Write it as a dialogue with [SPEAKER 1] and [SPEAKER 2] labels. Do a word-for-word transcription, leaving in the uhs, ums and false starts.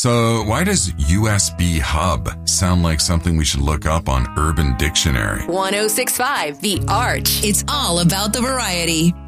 [SPEAKER 1] So why does U S B hub sound like something we should look up on Urban Dictionary?
[SPEAKER 2] one oh six point five The Arch.
[SPEAKER 3] It's all about the variety.